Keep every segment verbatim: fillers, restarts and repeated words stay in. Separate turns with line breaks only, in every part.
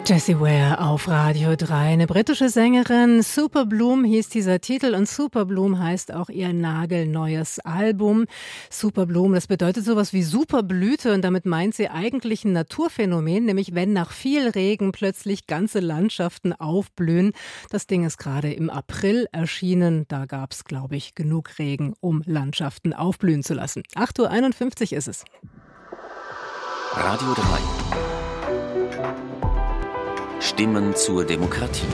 Jessie Ware auf Radio drei, eine britische Sängerin. Super Bloom hieß dieser Titel und Super Bloom heißt auch ihr nagelneues Album. Super Bloom, das bedeutet sowas wie Superblüte und damit meint sie eigentlich ein Naturphänomen, nämlich wenn nach viel Regen plötzlich ganze Landschaften aufblühen. Das Ding ist gerade im April erschienen, da gab es, glaube ich, genug Regen, um Landschaften aufblühen zu lassen. acht Uhr einundfünfzig ist es.
Radio drei. Stimmen zur Demokratie.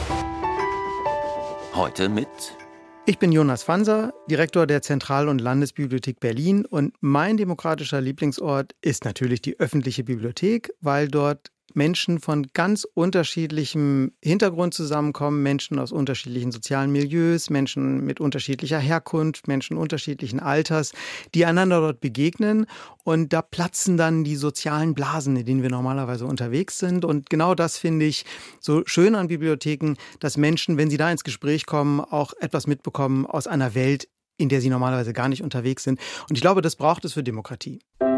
Heute mit...
Ich bin Jonas Fanser, Direktor der Zentral- und Landesbibliothek Berlin und mein demokratischer Lieblingsort ist natürlich die öffentliche Bibliothek, weil dort Menschen von ganz unterschiedlichem Hintergrund zusammenkommen, Menschen aus unterschiedlichen sozialen Milieus, Menschen mit unterschiedlicher Herkunft, Menschen unterschiedlichen Alters, die einander dort begegnen und da platzen dann die sozialen Blasen, in denen wir normalerweise unterwegs sind und genau das finde ich so schön an Bibliotheken, dass Menschen, wenn sie da ins Gespräch kommen, auch etwas mitbekommen aus einer Welt, in der sie normalerweise gar nicht unterwegs sind und ich glaube, das braucht es für Demokratie.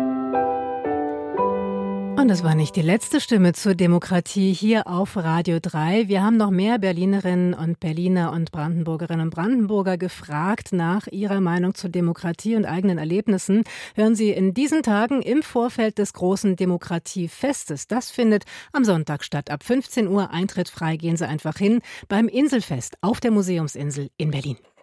Und es war nicht die letzte Stimme zur Demokratie hier auf Radio drei. Wir haben noch mehr Berlinerinnen und Berliner und Brandenburgerinnen und Brandenburger gefragt nach ihrer Meinung zur Demokratie und eigenen Erlebnissen. Hören Sie in diesen Tagen im Vorfeld des großen Demokratiefestes. Das findet am Sonntag statt. Ab fünfzehn Uhr Eintritt frei. Gehen Sie einfach hin beim Inselfest auf der Museumsinsel in Berlin.